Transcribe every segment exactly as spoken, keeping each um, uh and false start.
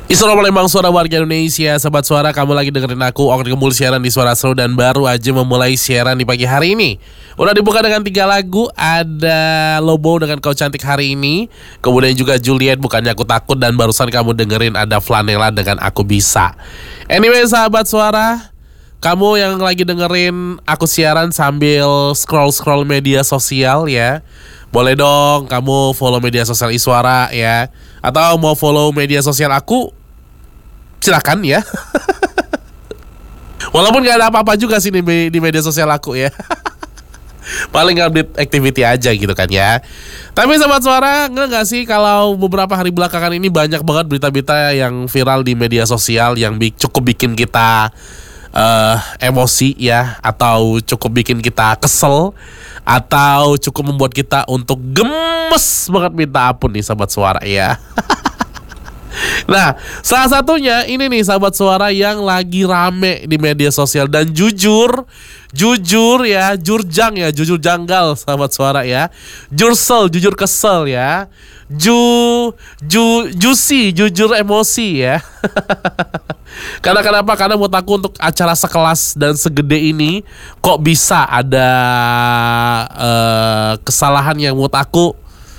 Isra Palembang, suara warga Indonesia. Sobat Suara, kamu lagi dengerin aku Oke Gembul siaran di Suara Seru, dan baru aja memulai siaran di pagi hari ini. Udah dibuka dengan tiga lagu. Ada Lobo dengan Kau Cantik Hari Ini, kemudian juga Juliet Bukannya Aku Takut, dan barusan kamu dengerin ada Flanela dengan Aku Bisa. Anyway, sahabat Suara, kamu yang lagi dengerin aku siaran sambil scroll-scroll media sosial ya, boleh dong kamu follow media sosial Iswara ya. Atau mau follow media sosial aku, silakan ya. Walaupun gak ada apa-apa juga sih di, di media sosial aku ya. Paling update activity aja gitu kan ya. Tapi Sobat Suara, nggak gak sih kalau beberapa hari belakangan ini banyak banget berita-berita yang viral di media sosial yang bi- cukup bikin kita uh, emosi ya, atau cukup bikin kita kesel, atau cukup membuat kita untuk gemes banget minta ampun nih Sobat Suara ya. Nah, salah satunya ini nih sahabat Suara yang lagi rame di media sosial, dan jujur, jujur ya, jurjang ya, jujur janggal sahabat Suara ya, jursel, jujur kesel ya, ju, ju, juicy, jujur emosi ya. Karena kenapa? Karena buat aku untuk acara sekelas dan segede ini kok bisa ada uh, kesalahan yang buat aku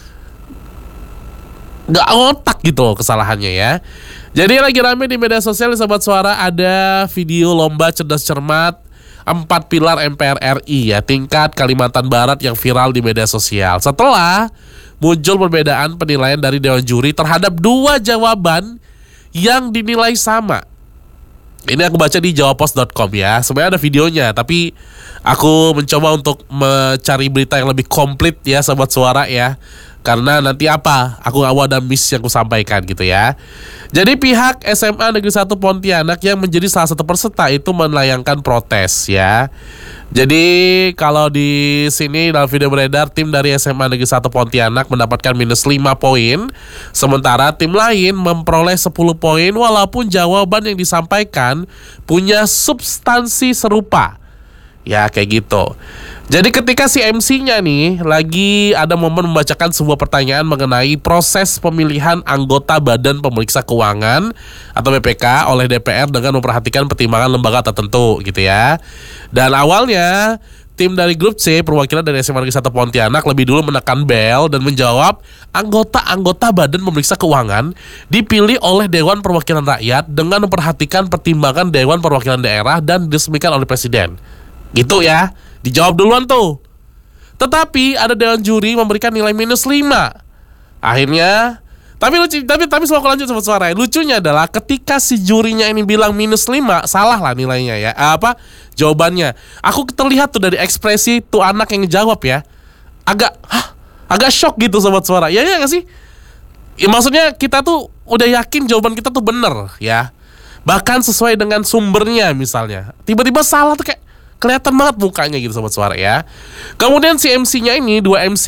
gak otak gitu loh kesalahannya ya. Jadi lagi rame di media sosial Sobat Suara, ada video lomba cerdas cermat empat pilar M P R R I ya, tingkat Kalimantan Barat yang viral di media sosial. Setelah muncul perbedaan penilaian dari Dewan Juri terhadap dua jawaban yang dinilai sama. Ini aku baca di jawapos dot com ya. Sebenarnya ada videonya, tapi aku mencoba untuk mencari berita yang lebih komplit ya Sobat Suara ya. Karena nanti apa, aku gak mau ada miss yang aku sampaikan gitu ya. Jadi pihak S M A Negeri satu Pontianak yang menjadi salah satu peserta itu melayangkan protes ya. Jadi kalau di sini dalam video beredar, tim dari S M A Negeri satu Pontianak mendapatkan minus lima poin, sementara tim lain memperoleh sepuluh poin walaupun jawaban yang disampaikan punya substansi serupa. Ya kayak gitu. Jadi ketika si M C-nya nih lagi ada momen membacakan sebuah pertanyaan mengenai proses pemilihan anggota Badan Pemeriksa Keuangan atau B P K oleh D P R dengan memperhatikan pertimbangan lembaga tertentu gitu ya. Dan awalnya tim dari grup C perwakilan dari S M A Negeri satu Pontianak lebih dulu menekan bel dan menjawab anggota-anggota Badan Pemeriksa Keuangan dipilih oleh Dewan Perwakilan Rakyat dengan memperhatikan pertimbangan Dewan Perwakilan Daerah dan diresmikan oleh Presiden. Gitu ya, dijawab duluan tuh. Tetapi ada Dewan Juri memberikan nilai minus lima. Akhirnya, tapi lucu, tapi tapi semua lanjut sama suara. Lucunya adalah ketika si jurinya ini bilang minus lima, salah lah nilainya ya. Apa jawabannya? Aku terlihat tuh dari ekspresi tuh anak yang jawab ya, agak, hah, agak shock gitu sobat suara. Ya ya nggak sih? Ya, maksudnya kita tuh udah yakin jawaban kita tuh bener ya. Bahkan sesuai dengan sumbernya misalnya. Tiba-tiba salah tuh kayak kelihatan banget mukanya gitu sobat suara ya. Kemudian si M C-nya ini, dua M C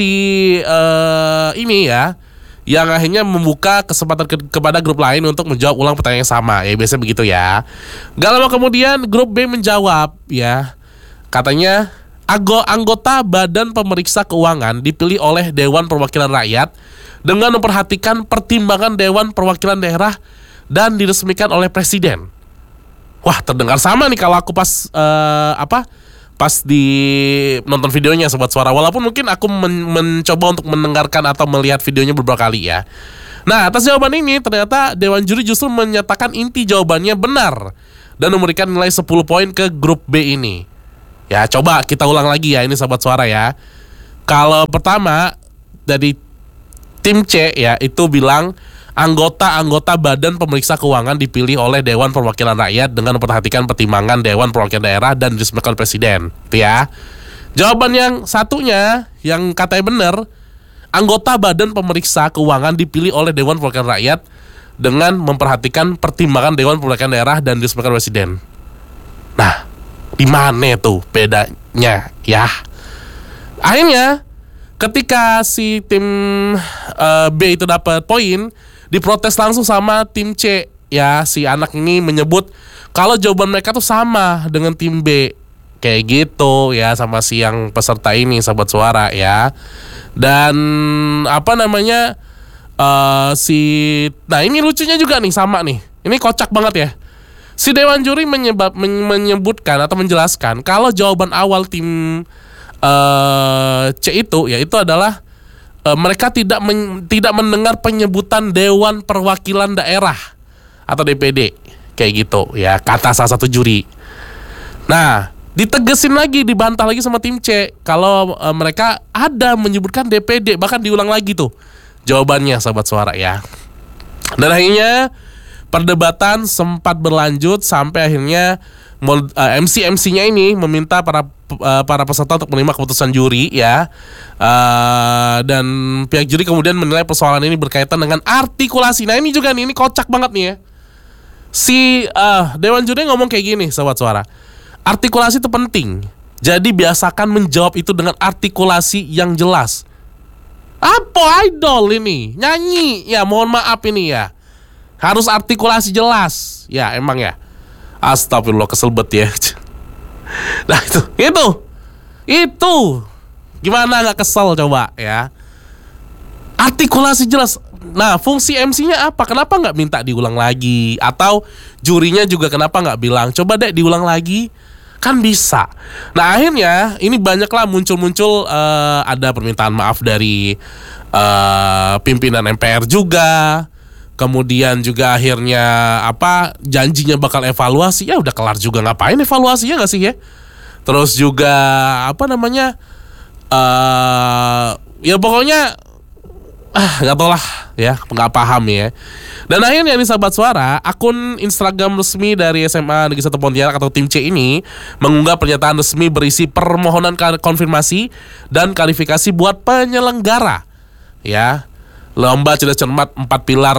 uh, ini ya, yang akhirnya membuka kesempatan ke- kepada grup lain untuk menjawab ulang pertanyaan yang sama. Ya biasanya begitu ya. Gak lama kemudian grup B menjawab ya. Katanya Ago- anggota Badan Pemeriksa Keuangan dipilih oleh Dewan Perwakilan Rakyat dengan memperhatikan pertimbangan Dewan Perwakilan Daerah dan diresmikan oleh Presiden. Wah, terdengar sama nih kalau aku pas uh, apa pas di nonton videonya sobat suara. Walaupun mungkin aku men- mencoba untuk mendengarkan atau melihat videonya beberapa kali ya. Nah, atas jawaban ini ternyata Dewan Juri justru menyatakan inti jawabannya benar dan memberikan nilai sepuluh poin ke grup B ini. Ya, coba kita ulang lagi ya ini sobat suara ya. Kalau pertama dari tim C ya, itu bilang anggota-anggota Badan Pemeriksa Keuangan dipilih oleh Dewan Perwakilan Rakyat dengan memperhatikan pertimbangan Dewan Perwakilan Daerah dan diresmikan Presiden. Itu ya. Jawaban yang satunya yang katanya benar, anggota Badan Pemeriksa Keuangan dipilih oleh Dewan Perwakilan Rakyat dengan memperhatikan pertimbangan Dewan Perwakilan Daerah dan diresmikan Presiden. Nah, di mana tuh bedanya ya? Akhirnya ketika si tim uh, B itu dapat poin, diprotes langsung sama tim C ya. Si anak ini menyebut kalau jawaban mereka tuh sama dengan tim B, kayak gitu ya, sama si yang peserta ini sahabat suara ya. Dan apa namanya uh, si nah ini lucunya juga nih sama nih Ini kocak banget ya. Si Dewan Juri menyebab, men- menyebutkan atau menjelaskan kalau jawaban awal tim uh, C itu yaitu adalah uh, mereka tidak men- tidak mendengar penyebutan Dewan Perwakilan Daerah atau D P D kayak gitu ya, kata salah satu juri. Nah, ditegesin lagi, dibantah lagi sama tim C kalau uh, mereka ada menyebutkan D P D, bahkan diulang lagi tuh jawabannya sahabat suara ya. Dan akhirnya perdebatan sempat berlanjut sampai akhirnya uh, M C M C-nya ini meminta para uh, para peserta untuk menerima keputusan juri ya. Uh, dan pihak juri kemudian menilai persoalan ini berkaitan dengan artikulasi. Nah, ini juga nih, ini kocak banget nih ya. Si uh, Dewan Juri ngomong kayak gini sahabat suara. Artikulasi itu penting. Jadi biasakan menjawab itu dengan artikulasi yang jelas. Apa idol ini? Nyanyi. Ya, mohon maaf ini ya. Harus artikulasi jelas. Ya emang ya. Astagfirullah, kesel bet ya. Nah itu Itu Itu gimana gak kesel coba ya. Artikulasi jelas. Nah, fungsi M C-nya apa? Kenapa gak minta diulang lagi? Atau jurinya juga kenapa gak bilang coba deh diulang lagi? Kan bisa. Nah akhirnya ini banyaklah muncul-muncul uh, ada permintaan maaf dari uh, pimpinan M P R juga. Kemudian juga akhirnya apa janjinya bakal evaluasi. Ya udah kelar juga, ngapain evaluasinya nggak sih ya. Terus juga apa namanya uh, ya pokoknya ah nggak tau lah ya, nggak paham ya. Dan akhirnya nih sahabat suara, akun Instagram resmi dari S M A Negeri satu Pontianak atau tim C ini mengunggah pernyataan resmi berisi permohonan konfirmasi dan klarifikasi buat penyelenggara ya lomba cerdas cermat empat pilar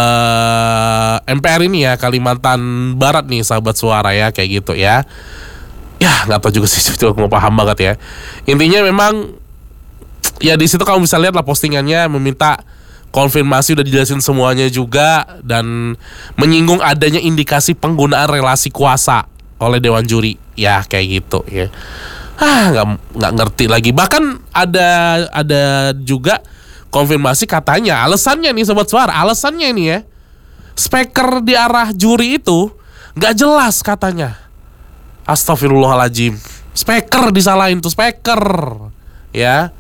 uh, M P R ini ya, Kalimantan Barat nih sahabat suara ya, kayak gitu ya. Ya nggak tahu juga sih, itu aku nggak paham banget ya. Intinya memang ya di situ kamu bisa lihat lah postingannya meminta konfirmasi, udah dijelasin semuanya juga, dan menyinggung adanya indikasi penggunaan relasi kuasa oleh Dewan Juri ya, kayak gitu ya. Ah nggak nggak ngerti lagi. Bahkan ada ada juga konfirmasi katanya alasannya nih sobat suara, alasannya ini ya, speaker di arah juri itu nggak jelas katanya. Astagfirullahaladzim, speaker disalahin tuh, speaker ya.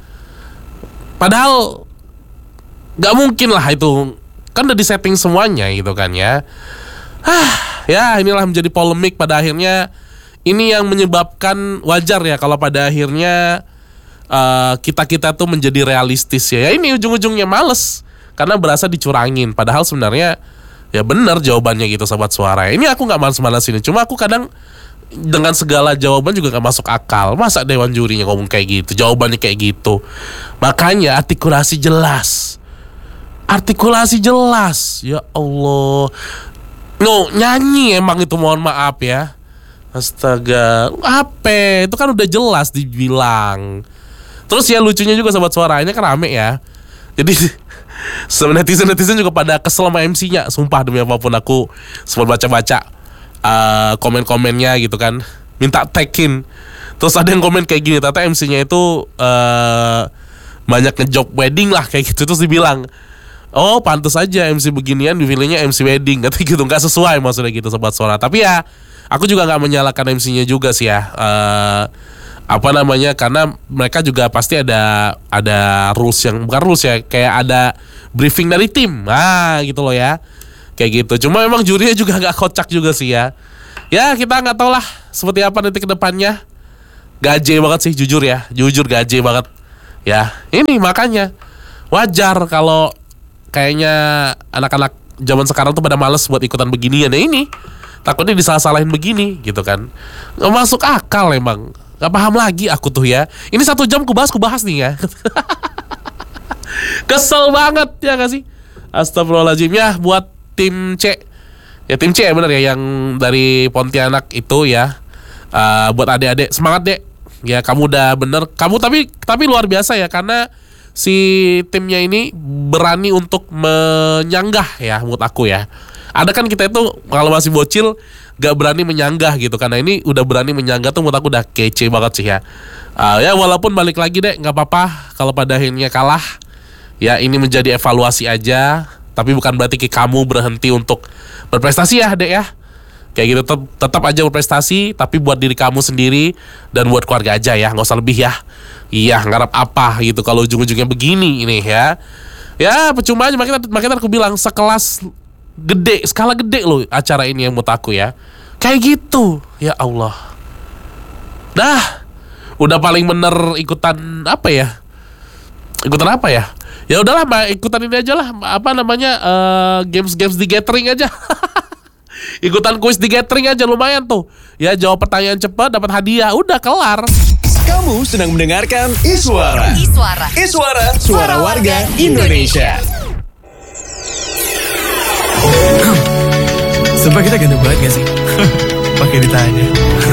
Padahal nggak mungkin lah, itu kan udah disetting semuanya gitu kan ya. Ah ya, inilah menjadi polemik pada akhirnya. Ini yang menyebabkan wajar ya kalau pada akhirnya Uh, kita-kita tuh menjadi realistis ya. Ya ini ujung-ujungnya males karena berasa dicurangin. Padahal sebenarnya ya benar jawabannya gitu sobat suara. Ini aku nggak males-malesin, cuma aku kadang dengan segala jawaban juga nggak masuk akal. Masa Dewan Jurinya ngomong kayak gitu, jawabannya kayak gitu. Makanya artikulasi jelas, artikulasi jelas. Ya Allah, no nyanyi emang itu, mohon maaf ya. Astaga, apa? Itu kan udah jelas dibilang. Terus ya lucunya juga sobat suaranya kan rame ya. Jadi netizen-netizen juga pada kesel sama M C-nya. Sumpah demi apapun, aku sempat baca-baca uh, komen-komennya gitu kan, minta tag-in. Terus ada yang komen kayak gini, ternyata M C-nya itu uh, banyak ngejob wedding lah kayak gitu. Terus dibilang, oh pantas aja M C beginian dipilihnya M C wedding, kata gitu. Gak sesuai maksudnya gitu sobat suara. Tapi ya aku juga gak menyalahkan M C-nya juga sih ya. uh, Apa namanya, karena mereka juga pasti ada ada rules yang bukan rules ya, kayak ada briefing dari tim, ah gitu loh ya, kayak gitu. Cuma memang jurinya juga agak kocak juga sih ya. Ya kita nggak tahu lah seperti apa nanti kedepannya. Gaje banget sih, jujur ya, jujur gaje banget ya. Ini makanya wajar kalau kayaknya anak-anak zaman sekarang tuh pada males buat ikutan beginian. Ya ini takutnya disalah-salahin begini gitu kan, nggak masuk akal emang. Gak paham lagi aku tuh ya. Ini satu jam ku bahas, ku bahas nih ya. Kesel banget ya gak sih? Astagfirullahaladzim ya, buat tim C. Ya tim C ya bener ya, yang dari Pontianak itu ya. uh, Buat adik-adik, semangat dek. Ya kamu udah bener. Kamu tapi tapi luar biasa ya, karena si timnya ini berani untuk menyanggah ya menurut aku ya. Ada kan kita itu kalau masih bocil gak berani menyanggah gitu, karena ini udah berani menyanggah tuh menurut aku udah kece banget sih ya. uh, Ya walaupun balik lagi deh, gak apa-apa kalau pada akhirnya kalah. Ya ini menjadi evaluasi aja Tapi bukan berarti kamu berhenti untuk berprestasi ya dek ya. Kayak gitu tetap, tetap aja berprestasi, tapi buat diri kamu sendiri dan buat keluarga aja ya, nggak usah lebih ya. Iya, ngarap apa gitu kalau ujung-ujungnya begini ini ya. Ya percuma aja, makanya, makanya aku bilang sekelas gede, skala gede loh acara ini yang menurut aku ya. Kayak gitu, ya Allah. Dah, udah paling bener ikutan apa ya? Ikutan apa ya? Ya udahlah, ikutan ini aja lah. Apa namanya? Uh, games-games di gathering aja. Ikutan kuis di gathering aja lumayan tuh. Ya jawab pertanyaan cepat dapat hadiah. Udah kelar. Kamu sedang mendengarkan Iswara. Iswara. Iswara, suara warga Indonesia. Sumpah kita ganteng banget gak sih? Pakai ditanya.